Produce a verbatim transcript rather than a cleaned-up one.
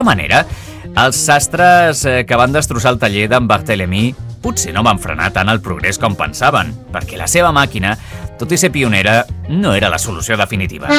manera, els sastres que van destrossar el taller d'en Barthélemy potser no van frenar tant el progrés com pensaven, perquè la seva màquina, tot i ser pionera, no era la solució definitiva.